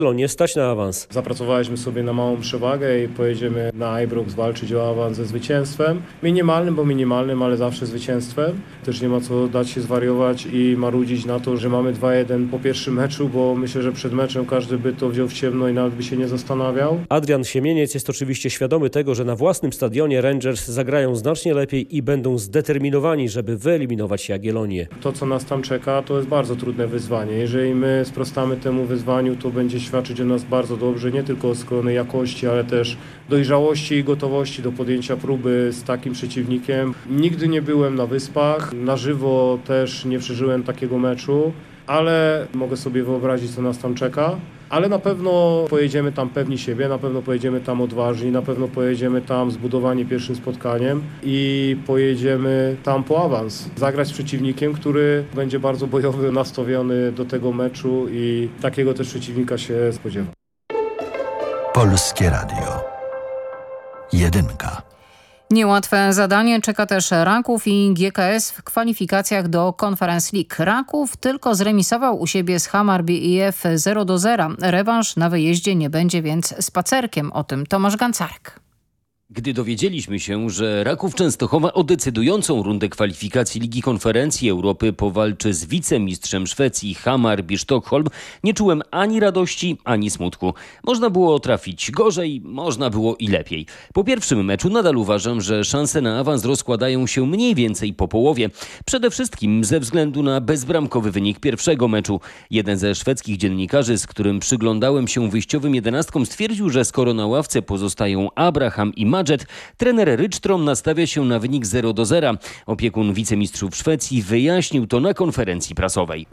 Nie stać na awans. Zapracowaliśmy sobie na małą przewagę i pojedziemy na Ibrox walczyć o awans ze zwycięstwem. Minimalnym, ale zawsze zwycięstwem. Też nie ma co dać się zwariować i marudzić na to, że mamy 2-1 po pierwszym meczu, bo myślę, że przed meczem każdy by to wziął w ciemno i nawet by się nie zastanawiał. Adrian Siemieniec jest oczywiście świadomy tego, że na własnym stadionie Rangers zagrają znacznie lepiej i będą zdeterminowani, żeby wyeliminować Jagiellonię. To, co nas tam czeka, to jest bardzo trudne wyzwanie. Jeżeli my sprostamy temu wyzwaniu, to będzie świadczyć o nas bardzo dobrze, nie tylko od strony jakości, ale też dojrzałości i gotowości do podjęcia próby z takim przeciwnikiem. Nigdy nie byłem na Wyspach, na żywo też nie przeżyłem takiego meczu, ale mogę sobie wyobrazić, co nas tam czeka. Ale na pewno pojedziemy tam pewni siebie, na pewno pojedziemy tam odważni, na pewno pojedziemy tam zbudowani pierwszym spotkaniem i pojedziemy tam po awans. Zagrać z przeciwnikiem, który będzie bardzo bojowy, nastawiony do tego meczu i takiego też przeciwnika się spodziewam. Polskie Radio. Jedynka. Niełatwe zadanie czeka też Raków i GKS w kwalifikacjach do Conference League. Raków tylko zremisował u siebie z Hammarby IF 0-0. Rewanż na wyjeździe nie będzie więc spacerkiem. O tym Tomasz Gancarek. Gdy dowiedzieliśmy się, że Raków Częstochowa o decydującą rundę kwalifikacji Ligi Konferencji Europy powalczy z wicemistrzem Szwecji Hammarby Sztokholm, nie czułem ani radości, ani smutku. Można było trafić gorzej, można było i lepiej. Po pierwszym meczu nadal uważam, że szanse na awans rozkładają się mniej więcej po połowie. Przede wszystkim ze względu na bezbramkowy wynik pierwszego meczu. Jeden ze szwedzkich dziennikarzy, z którym przyglądałem się wyjściowym jedenastkom, stwierdził, że skoro na ławce pozostają Abraham i Madżet, trener Rydström nastawia się na wynik 0-0. Opiekun wicemistrzów Szwecji wyjaśnił to na konferencji prasowej.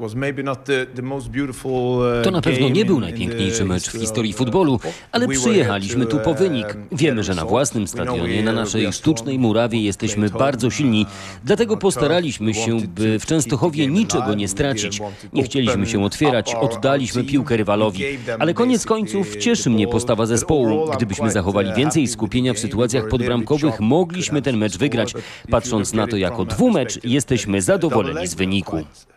To na pewno nie był najpiękniejszy mecz w historii futbolu, ale przyjechaliśmy tu po wynik. Wiemy, że na własnym stadionie, na naszej sztucznej murawie jesteśmy bardzo silni. Dlatego postaraliśmy się, by w Częstochowie niczego nie stracić. Nie chcieliśmy się otwierać, oddaliśmy piłkę rywalowi. Ale koniec końców cieszy mnie postawa zespołu. Gdybyśmy zachowali więcej skupienia w sytuacjach podbramkowych, mogliśmy ten mecz wygrać. Patrząc na to jako dwumecz, jesteśmy zadowoleni z wyniku.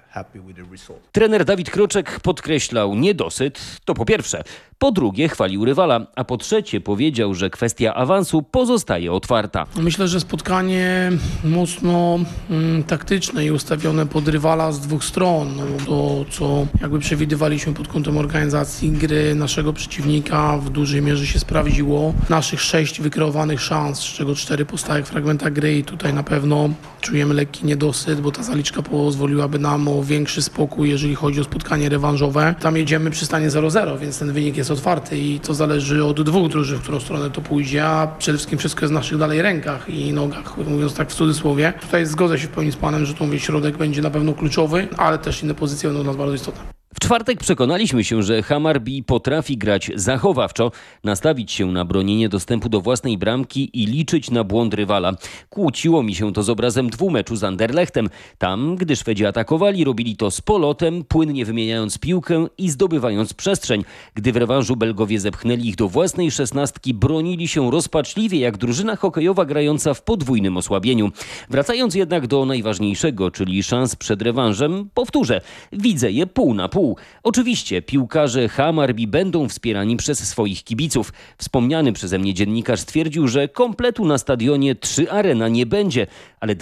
Trener Dawid Kroczek podkreślał niedosyt, to po pierwsze. Po drugie chwalił rywala, a po trzecie powiedział, że kwestia awansu pozostaje otwarta. Myślę, że spotkanie mocno taktyczne i ustawione pod rywala z dwóch stron. To, co jakby przewidywaliśmy pod kątem organizacji gry naszego przeciwnika, w dużej mierze się sprawdziło. Naszych 6 wykreowanych szans, z czego 4 po stałych fragmentach gry i tutaj na pewno czujemy lekki niedosyt, bo ta zaliczka pozwoliłaby nam o większy spokój, jeżeli chodzi o spotkanie rewanżowe. Tam jedziemy przy stanie 0-0, więc ten wynik jest otwarty i to zależy od dwóch drużyn, w którą stronę to pójdzie, a przede wszystkim wszystko jest w naszych dalej rękach i nogach, mówiąc tak w cudzysłowie. Tutaj zgodzę się w pełni z panem, że środek będzie na pewno kluczowy, ale też inne pozycje będą dla nas bardzo istotne. W czwartek przekonaliśmy się, że Hammarby potrafi grać zachowawczo, nastawić się na bronienie dostępu do własnej bramki i liczyć na błąd rywala. Kłóciło mi się to z obrazem dwumeczu z Anderlechtem. Tam, gdy Szwedzi atakowali, robili to z polotem, płynnie wymieniając piłkę i zdobywając przestrzeń. Gdy w rewanżu Belgowie zepchnęli ich do własnej szesnastki, bronili się rozpaczliwie jak drużyna hokejowa grająca w podwójnym osłabieniu. Wracając jednak do najważniejszego, czyli szans przed rewanżem, powtórzę, widzę je pół na pół. Oczywiście piłkarze Hammarby będą wspierani przez swoich kibiców. Wspomniany przeze mnie dziennikarz stwierdził, że kompletu na stadionie 3 Arena nie będzie, ale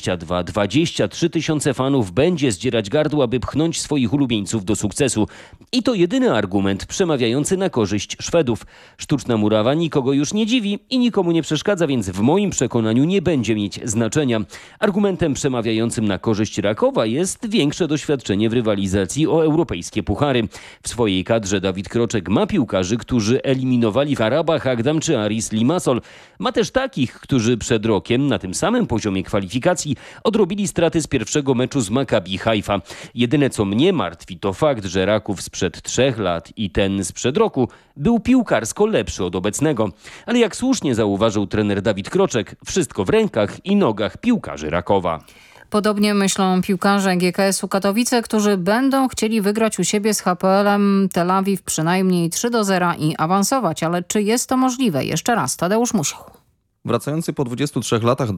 22-23 tysiące fanów będzie zdzierać gardła, by pchnąć swoich ulubieńców do sukcesu. I to jedyny argument przemawiający na korzyść Szwedów. Sztuczna murawa nikogo już nie dziwi i nikomu nie przeszkadza, więc w moim przekonaniu nie będzie mieć znaczenia. Argumentem przemawiającym na korzyść Rakowa jest większe doświadczenie w rywalizacji o europejskie puchary. W swojej kadrze Dawid Kroczek ma piłkarzy, którzy eliminowali Karabach, Agdam czy Aris Limassol. Ma też takich, którzy przed rokiem na tym samym poziomie kwalifikacji odrobili straty z pierwszego meczu z Maccabi Haifa. Jedyne co mnie martwi to fakt, że Raków sprzed 3 lat i ten sprzed roku był piłkarsko lepszy od obecnego. Ale jak słusznie zauważył trener Dawid Kroczek, wszystko w rękach i nogach piłkarzy Rakowa. Podobnie myślą piłkarze GKS-u Katowice, którzy będą chcieli wygrać u siebie z HPL-em Tel Awiw przynajmniej 3-0 i awansować. Ale czy jest to możliwe? Jeszcze raz, Tadeusz Musiał. Wracający po 23 latach